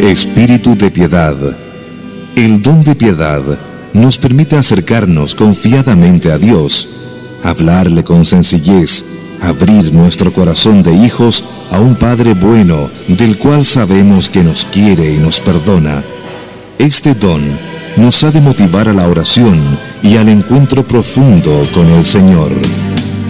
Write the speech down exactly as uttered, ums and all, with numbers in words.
Espíritu de piedad. El don de piedad nos permite acercarnos confiadamente a Dios, hablarle con sencillez, abrir nuestro corazón de hijos a un Padre bueno, del cual sabemos que nos quiere y nos perdona. Este don nos ha de motivar a la oración y al encuentro profundo con el Señor.